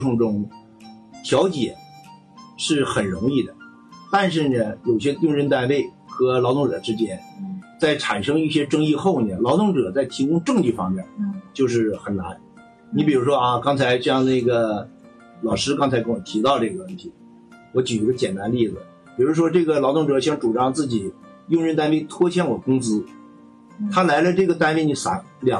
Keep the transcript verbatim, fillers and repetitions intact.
程中调解是很容易的，但是呢，有些用人单位和劳动者之间，在产生一些争议后呢，劳动者在提供证据方面，就是很难。你比如说啊，刚才像那个老师刚才跟我提到这个问题，我举一个简单例子，比如说这个劳动者想主张自己用人单位拖欠我工资，他来了这个单位你三两